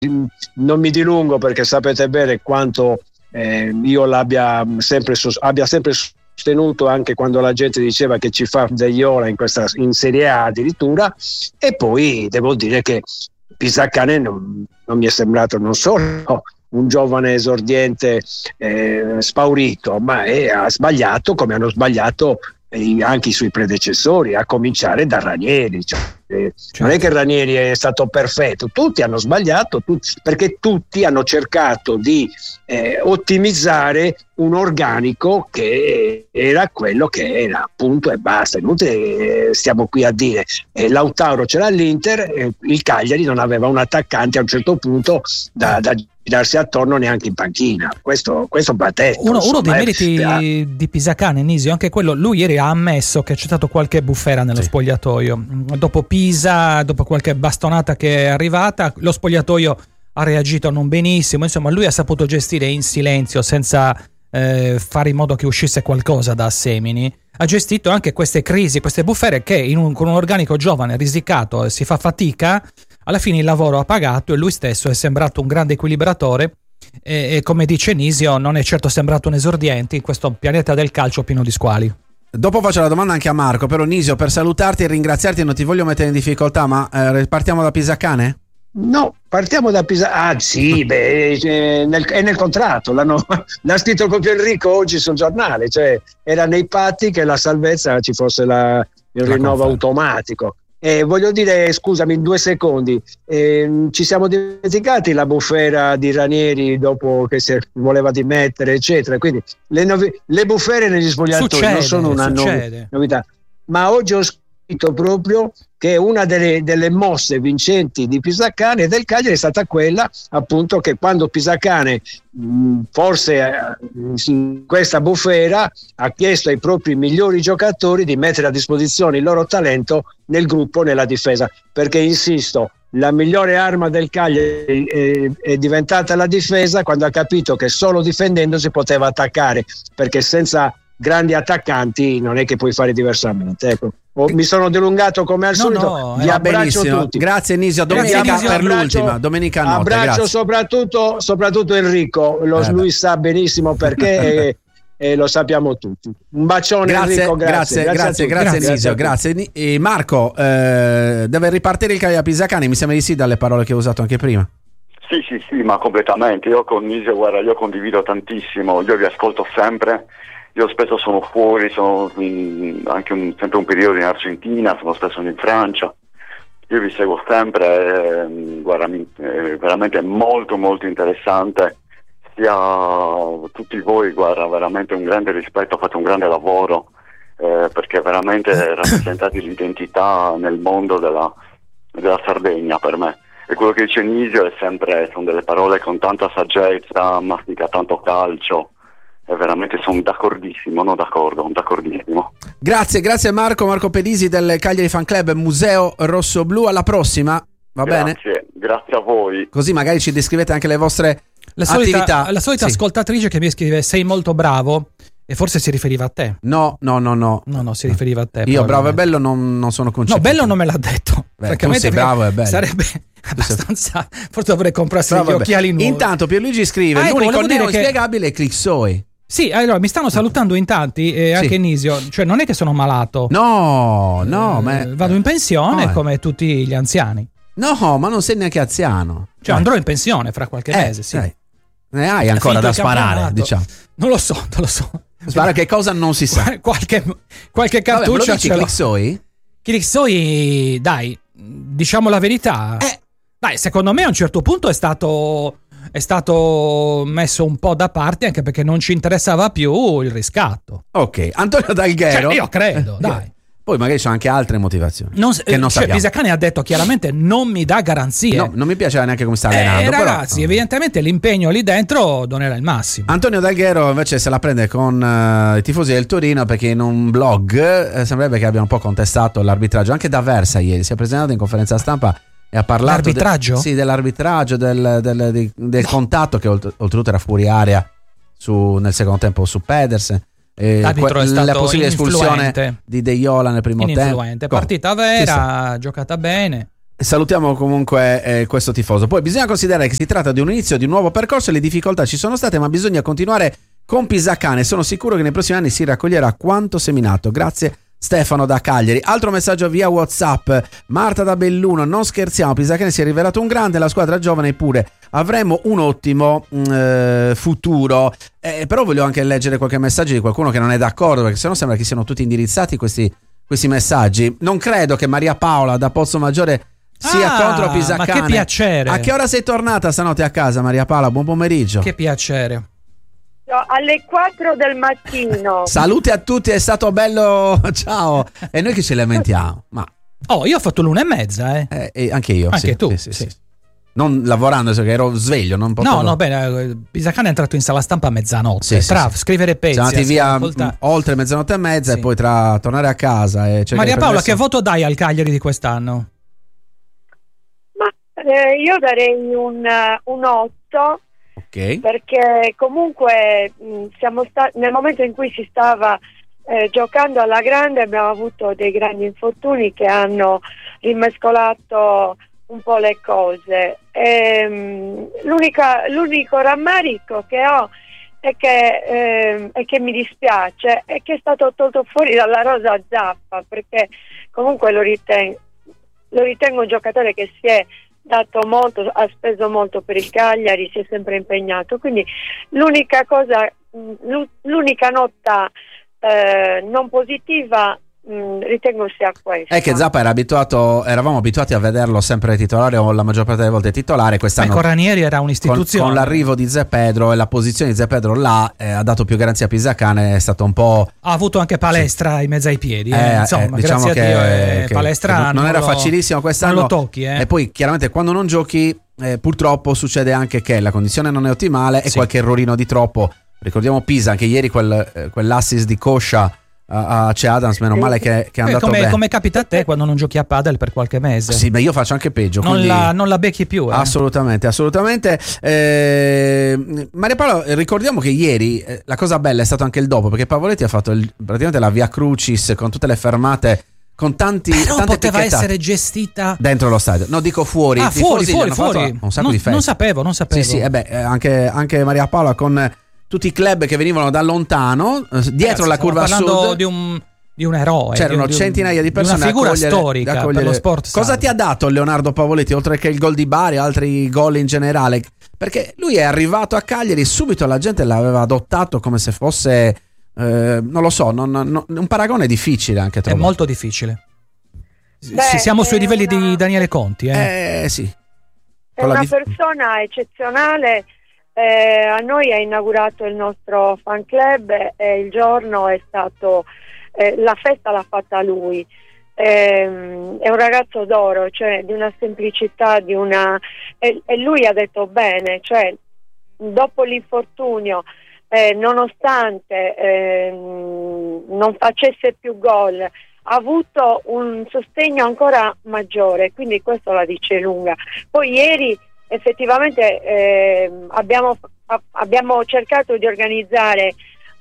non mi dilungo perché sapete bene quanto io abbia sempre sostenuto anche quando la gente diceva che ci fa degli ora in Serie A addirittura. E poi devo dire che Pisacane non mi è sembrato non solo un giovane esordiente spaurito, ma ha sbagliato come hanno sbagliato anche i suoi predecessori, a cominciare da Ranieri. Non è che Ranieri è stato perfetto, tutti hanno sbagliato, perché tutti hanno cercato di ottimizzare un organico che era quello che era, punto e basta. Inutile stiamo qui a dire Lautaro c'era all'Inter, il Cagliari non aveva un attaccante a un certo punto da girarsi attorno neanche in panchina. Questo va detto. Uno dei meriti di Pisacane, Nisio, anche quello, lui ieri ha ammesso che c'è stato qualche bufera nello spogliatoio. Dopo Pisa, dopo qualche bastonata che è arrivata, lo spogliatoio ha reagito non benissimo, insomma lui ha saputo gestire in silenzio, senza fare in modo che uscisse qualcosa da Semini. Ha gestito anche queste crisi, queste bufere che con un organico giovane, risicato, si fa fatica. Alla fine il lavoro ha pagato e lui stesso è sembrato un grande equilibratore e come dice Nisio non è certo sembrato un esordiente in questo pianeta del calcio pieno di squali. Dopo faccio la domanda anche a Marco, però Nisio, per salutarti e ringraziarti non ti voglio mettere in difficoltà, ma partiamo da Pisacane? No, partiamo da Pisacane. Sì, è nel contratto, l'ha scritto proprio Enrico oggi sul giornale, cioè era nei patti che la salvezza ci fosse il rinnovo automatico. Voglio dire, scusami, in 2 secondi, ci siamo dimenticati la bufera di Ranieri dopo che si voleva dimettere, eccetera. Quindi le bufere negli spogliatoi non sono una novità. Ma oggi ho scritto proprio che una delle mosse vincenti di Pisacane e del Cagliari è stata quella, appunto, che quando Pisacane forse in questa bufera ha chiesto ai propri migliori giocatori di mettere a disposizione il loro talento nel gruppo, nella difesa, perché insisto, la migliore arma del Cagliari è diventata la difesa quando ha capito che solo difendendo si poteva attaccare, perché senza grandi attaccanti non è che puoi fare diversamente. Ecco. Mi sono dilungato come al solito. Vi abbraccio tutti. Grazie Nisio, domenica per l'ultima, domenica notte. Abbraccio soprattutto Enrico, lui sa benissimo perché e lo sappiamo tutti. Un bacione Enrico, grazie Nisio, grazie. E Marco, deve ripartire il Cagliari a Pisacane, mi sembra di sì dalle parole che ho usato anche prima. Sì, ma completamente. Io con Nisio, guarda, io condivido tantissimo, io vi ascolto sempre. Io spesso sono fuori, sono anche sempre un periodo in Argentina, sono spesso in Francia. Io vi seguo sempre, guarda, è veramente molto molto interessante. Sia tutti voi, guarda, veramente un grande rispetto, fate un grande lavoro, perché veramente rappresentate l'identità nel mondo della Sardegna per me. E quello che dice Nisio sono delle parole con tanta saggezza, mastica tanto calcio. Veramente sono d'accordissimo. Grazie Marco Pedisi del Cagliari Fan Club Museo Rossoblu. Alla prossima, bene? Grazie a voi. Così magari ci descrivete anche le vostre attività. La solita ascoltatrice che mi scrive sei molto bravo e forse si riferiva a te. No, si riferiva a te. Io bravo e bello non sono concepito. No, bello non me l'ha detto. Tu sei bravo e bello. Sarebbe abbastanza, forse dovrei comprarsi gli occhiali nuovi. Intanto Pierluigi scrive l'unico neo inspiegabile è Clixoi. Sì, allora mi stanno salutando in tanti, anche Nisio, cioè non è che sono malato. No, ma vado in pensione come tutti gli anziani. No, ma non sei neanche anziano. Cioè andrò in pensione fra qualche mese, sì. Ne hai ancora da sparare, diciamo. Non lo so. Spara che cosa non si sa. qualche cartuccia ce l'ho. Clixoi, dai, diciamo la verità. Dai, secondo me a un certo punto è stato messo un po' da parte, anche perché non ci interessava più il riscatto. Ok, Antonio Dalghero. Io credo, dai. Poi magari ci sono anche altre motivazioni che non sappiamo. Pisacane ha detto chiaramente non mi dà garanzie. No, non mi piace neanche come sta allenando. Ragazzi, però, evidentemente l'impegno lì dentro non era il massimo. Antonio Dalghero invece se la prende con i tifosi del Torino, perché in un blog sembrerebbe che abbia un po' contestato l'arbitraggio. Anche D'Aversa ieri si è presentato in conferenza stampa e ha parlato dell'arbitraggio, del contatto che oltretutto era fuori area nel secondo tempo su Pedersen. L'arbitro è stato la possibile espulsione di De Jola nel primo tempo. Partita vera, giocata bene. Salutiamo comunque questo tifoso. Poi bisogna considerare che si tratta di un inizio di un nuovo percorso e le difficoltà ci sono state, ma bisogna continuare con Pisacane. Sono sicuro che nei prossimi anni si raccoglierà quanto seminato. Grazie Stefano da Cagliari. Altro messaggio via WhatsApp. Marta da Belluno: non scherziamo, Pisacane si è rivelato un grande, la squadra giovane eppure avremo un ottimo futuro. Però voglio anche leggere qualche messaggio di qualcuno che non è d'accordo, perché sennò sembra che siano tutti indirizzati questi messaggi. Non credo che Maria Paola da Pozzomaggiore sia contro Pisacane. Ma che piacere. A che ora sei tornata stanotte a casa, Maria Paola? Buon pomeriggio. Che piacere. Alle 4 del mattino. Saluti a tutti, è stato bello. Ciao. E noi che ci lamentiamo? Ma io ho fatto l'1:30, e anche io. Anche sì, tu. Sì. Non lavorando, perché ero sveglio, non potevo. No, bene, Pisacane è entrato in sala stampa a mezzanotte. Sì, scrivere pezzi. Siamo andati via oltre mezzanotte e mezza, e poi tra tornare a casa e Maria Paola, che voto dai al Cagliari di quest'anno? Io darei un 8, perché comunque nel momento in cui si stava giocando alla grande abbiamo avuto dei grandi infortuni che hanno rimescolato un po' le cose. L'unico rammarico che ho è che mi dispiace è che è stato tolto fuori dalla rosa Zappa, perché comunque lo ritengo un giocatore che si è dato molto, ha speso molto per il Cagliari, si è sempre impegnato, quindi l'unica nota non positiva ritengo sia questa. È che Zappa eravamo abituati a vederlo sempre titolare, o la maggior parte delle volte titolare. Quest'anno con Ranieri era un'istituzione. Con l'arrivo di Zé Pedro e la posizione di Zé Pedro là ha dato più garanzia a Pisacane, è stato un po'. Ha avuto anche Palestra in mezzo ai piedi, insomma, diciamo grazie a Dio, Palestra che non era facilissimo quest'anno. Non lo tocchi, E poi chiaramente quando non giochi purtroppo succede anche che la condizione non è ottimale e qualche errorino di troppo. Ricordiamo Pisa, anche ieri quell'assist di Coscia a C. Adams, meno male che è andato bene. Come capita a te quando non giochi a padel per qualche mese. Sì, ma io faccio anche peggio. Non la becchi più. Assolutamente. Maria Paola, ricordiamo che ieri la cosa bella è stato anche il dopo, perché Pavoletti ha fatto praticamente la Via Crucis con tutte le fermate, con tante poteva essere gestita dentro lo stadio. No, dico fuori. Fuori. Un sacco di feste. Non sapevo. Sì, anche Maria Paola con tutti i club che venivano da lontano, dietro la curva sud. Parlando di un eroe. C'erano centinaia di persone. Una figura storica per lo sport. Cosa ti ha dato Leonardo Pavoletti, oltre che il gol di Bari, altri gol in generale? Perché lui è arrivato a Cagliari, subito la gente l'aveva adottato come se fosse, non lo so, un paragone difficile anche trovare. È molto difficile. Siamo sui livelli di Daniele Conti. Sì. È una persona eccezionale. A noi ha inaugurato il nostro fan club e il giorno è stato la festa l'ha fatta lui. È un ragazzo d'oro, cioè di una semplicità, e lui ha detto bene, cioè dopo l'infortunio, nonostante non facesse più gol, ha avuto un sostegno ancora maggiore, quindi questo la dice lunga. Poi ieri effettivamente abbiamo cercato di organizzare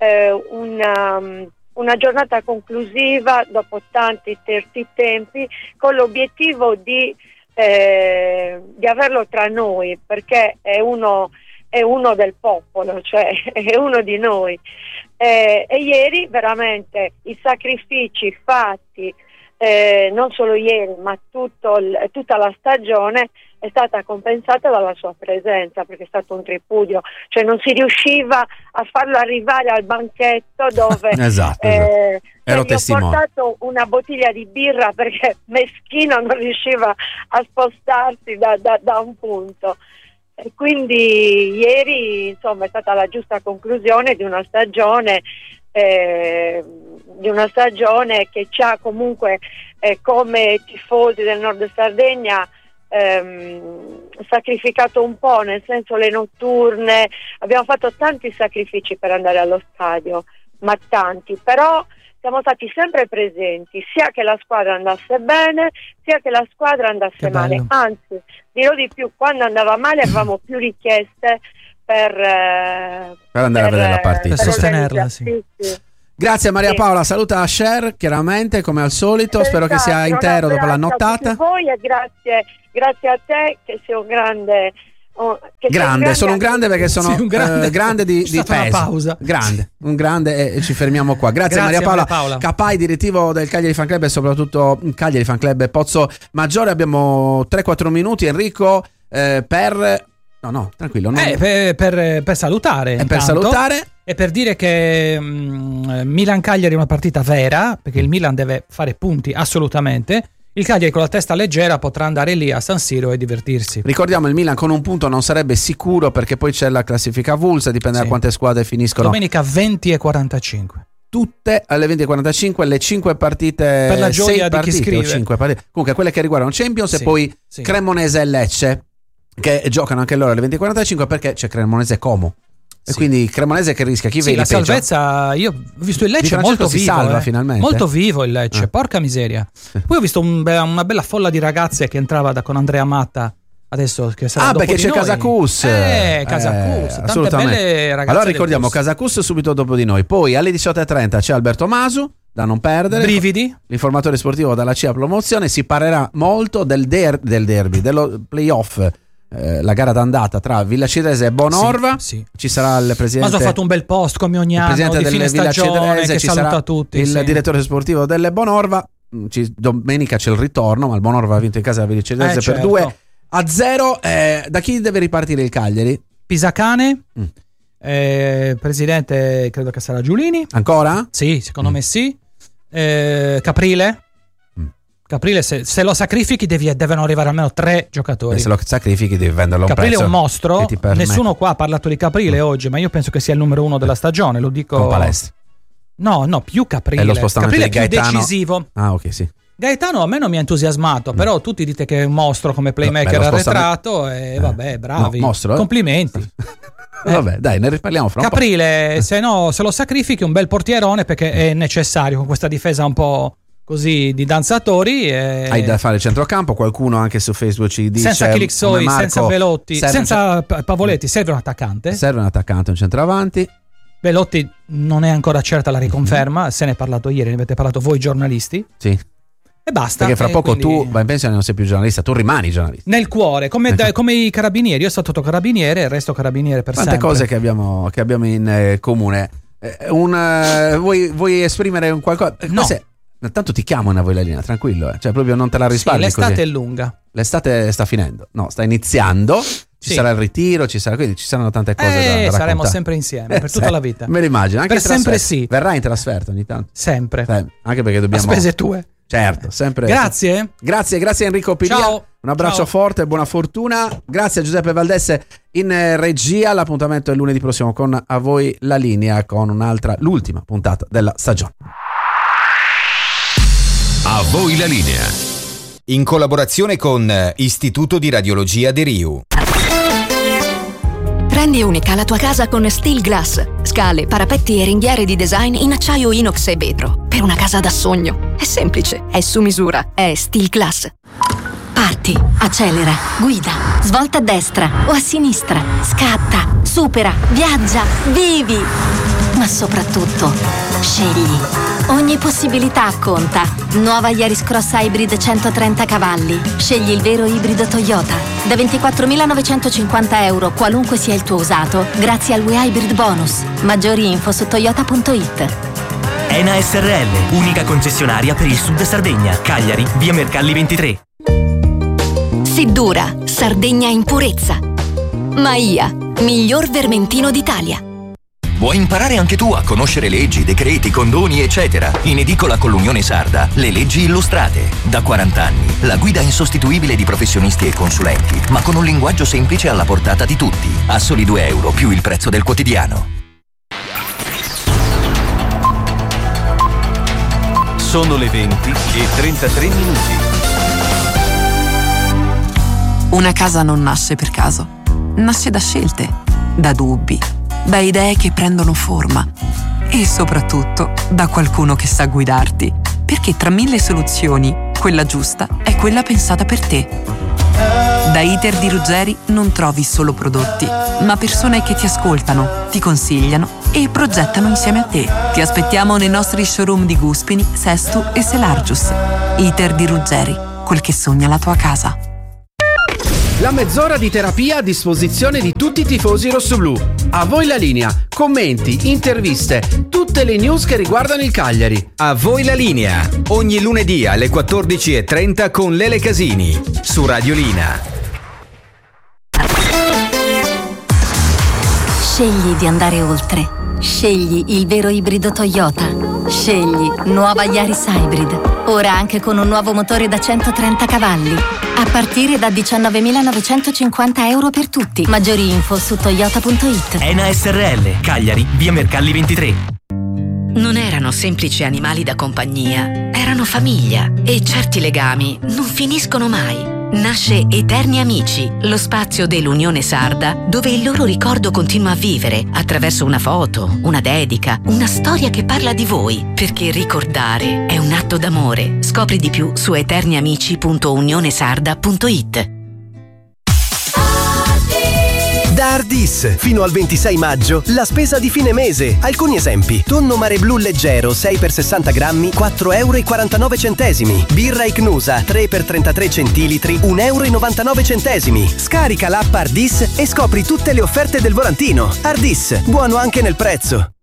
una giornata conclusiva dopo tanti terzi tempi, con l'obiettivo di averlo tra noi, perché è uno del popolo, cioè è uno di noi. E ieri veramente i sacrifici fatti, non solo ieri ma tutta la stagione, è stata compensata dalla sua presenza, perché è stato un tripudio, cioè non si riusciva a farlo arrivare al banchetto dove esatto. Ero testimone. Ho portato una bottiglia di birra perché meschino non riusciva a spostarsi da un punto, e quindi ieri insomma è stata la giusta conclusione di una stagione che ci ha comunque come tifosi del Nord Sardegna sacrificato un po', nel senso le notturne, abbiamo fatto tanti sacrifici per andare allo stadio, ma tanti, però siamo stati sempre presenti, sia che la squadra andasse bene sia che la squadra andasse male, anzi dirò di più, quando andava male avevamo più richieste per andare a vedere la partita, per sostenerla, sì. Grazie Maria Paola, saluta Cher chiaramente come al solito, spero che sia intero dopo la nottata. Voi e grazie a te che sei un grande. Sono un grande perché sono un grande di peso. Una pausa. Un grande e ci fermiamo qua. Grazie Maria Paola. Capai, direttivo del Cagliari Fan Club e soprattutto Cagliari Fan Club Pozzo Maggiore. Abbiamo 3-4 minuti, Enrico, per... No, tranquillo. Per salutare. Per salutare. E per dire che Milan-Cagliari è una partita vera, perché il Milan deve fare punti assolutamente. Il Cagliari con la testa leggera potrà andare lì a San Siro e divertirsi. Ricordiamo, il Milan con un punto non sarebbe sicuro perché poi c'è la classifica avulsa, dipende da quante squadre finiscono. Domenica 20:45. Tutte alle 20:45 le 5 partite per la gioia di chi scrive. 5 partite. Comunque quelle che riguardano Champions e poi Cremonese e Lecce che giocano anche loro alle 20:45 perché c'è Cremonese e Como. E quindi Cremonese che rischia, chi vede la salvezza. Io ho visto il Lecce molto vivo, salva finalmente. Molto vivo il Lecce, porca miseria. Poi ho visto una bella folla di ragazze che entrava con Andrea Matta. Adesso che sarà dopo perché di c'è noi. Casacus. Casacus, tante belle ragazze. Allora ricordiamo Casacus subito dopo di noi. Poi alle 18:30 c'è Alberto Masu, da non perdere. Brividi. L'informatore sportivo dalla CIA Promozione. Si parlerà molto del derby, dello playoff. La gara d'andata tra Villa Cirese e Bonorva. Sì. Ci sarà il presidente. Ma ho fatto un bel post come ogni anno di fine stagione che saluta tutti. Il direttore sportivo delle Bonorva. Domenica c'è il ritorno, ma il Bonorva ha vinto in casa della Villa Cirese per 2-0. Da chi deve ripartire il Cagliari? Pisacane. Presidente credo che sarà Giulini. Ancora? Sì, secondo me sì. Caprile, se lo sacrifichi devono arrivare almeno 3 giocatori. Se lo sacrifichi devi venderlo a un Caprile prezzo. è un mostro. Nessuno qua ha parlato di Caprile oggi, ma io penso che sia il numero 1 della stagione. Lo dico. Con Palestri. No, più Caprile. È lo spostamento Caprile di Gaetano. Più decisivo. Ah, ok, sì. Gaetano a me non mi ha entusiasmato, però tutti dite che è un mostro come playmaker arretrato e vabbè, bravi. Mostro, complimenti. Vabbè, dai, ne riparliamo fra un Caprile, se lo sacrifichi un bel portierone perché è necessario con questa difesa un po' così di danzatori. Hai da fare il centrocampo, qualcuno anche su Facebook ci dice senza Chiliksoi, senza Belotti, senza Pavoletti, serve un attaccante. Serve un attaccante, un centravanti. Belotti non è ancora certa la riconferma, se ne è parlato ieri, ne avete parlato voi giornalisti. Sì. E basta. Perché fra poco quindi... tu vai in pensione, non sei più giornalista, tu rimani giornalista. Nel cuore, come i carabinieri. Io sono stato carabiniere e resto carabiniere per Quante sempre. Cose che abbiamo in comune. Vuoi esprimere un qualcosa? No. Tanto ti chiamo una la linea, tranquillo, cioè proprio non te la risparmi. L'estate così. è lunga. L'estate sta finendo, no, sta iniziando. Ci sarà il ritiro, quindi ci saranno tante cose da raccontare. Saremo sempre insieme per tutta la vita. Me lo immagino, anche per sempre sì. Verrai in trasferta ogni tanto. Sempre. Anche perché dobbiamo. A spese tue. Certo, sempre. Grazie Enrico Pilia. Ciao. Un abbraccio forte, buona fortuna. Grazie a Giuseppe Valdesse in regia. L'appuntamento è lunedì prossimo con A Voi la Linea, con l'ultima puntata della stagione. A Voi la Linea, in collaborazione con Istituto di Radiologia De Riu. Rendi unica la tua casa con Steel Glass. Scale, parapetti e ringhiere di design in acciaio inox e vetro. Per una casa da sogno. È semplice, è su misura, è Steel Glass. Parti, accelera, guida, svolta a destra o a sinistra, scatta, supera, viaggia, vivi. Ma soprattutto, scegli. Ogni possibilità conta. Nuova Yaris Cross Hybrid 130 cavalli. Scegli il vero ibrido Toyota. Da 24.950 euro, qualunque sia il tuo usato, grazie al WeHybrid Bonus. Maggiori info su toyota.it. ENA SRL, unica concessionaria per il Sud Sardegna. Cagliari, via Mercalli 23. Siddura, Sardegna in purezza. Maia, miglior vermentino d'Italia. Vuoi imparare anche tu a conoscere leggi, decreti, condoni, eccetera? In edicola con l'Unione Sarda, le leggi illustrate. Da 40 anni, la guida insostituibile di professionisti e consulenti, ma con un linguaggio semplice alla portata di tutti. A soli 2 euro più il prezzo del quotidiano. Sono le 20:33. Una casa non nasce per caso. Nasce da scelte, da dubbi, da idee che prendono forma e soprattutto da qualcuno che sa guidarti, perché tra 1000 soluzioni quella giusta è quella pensata per te. Da Iter di Ruggeri non trovi solo prodotti, ma persone che ti ascoltano, ti consigliano e progettano insieme a te. Ti aspettiamo nei nostri showroom di Guspini, Sestu e Selargius. Iter di Ruggeri, quel che sogna la tua casa. La mezz'ora di terapia a disposizione di tutti i tifosi rossoblù. A voi la linea, commenti, interviste, tutte le news che riguardano il Cagliari. A voi la linea, ogni lunedì alle 14:30 con Lele Casini, su Radiolina. Scegli di andare oltre. Scegli il vero ibrido Toyota. Scegli nuova Yaris Hybrid. Ora anche con un nuovo motore da 130 cavalli. A partire da 19.950 euro per tutti. Maggiori info su toyota.it. Ena SRL, Cagliari, via Mercalli 23. Non erano semplici animali da compagnia, erano famiglia e certi legami non finiscono mai. Nasce Eterni Amici, lo spazio dell'Unione Sarda dove il loro ricordo continua a vivere attraverso una foto, una dedica, una storia che parla di voi, perché ricordare è un atto d'amore. Scopri di più su eterniamici.unionesarda.it. Da Ardis, fino al 26 maggio, la spesa di fine mese. Alcuni esempi: tonno mare blu leggero 6x60 grammi, 4,49 €. Birra Icnusa 3x33 centilitri, 1,99 €. Scarica l'app Ardis e scopri tutte le offerte del volantino. Ardis, buono anche nel prezzo.